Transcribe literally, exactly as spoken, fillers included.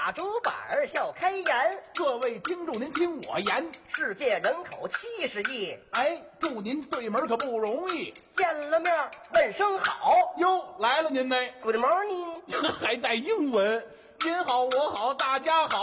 打竹板笑开颜。 各位听众，您听我言， 世界人口七十亿， 哎，祝您对门可不容易。 见了面问声好。 哟，来了您呢， Good morning， 还带英文。您好，我好，大家好。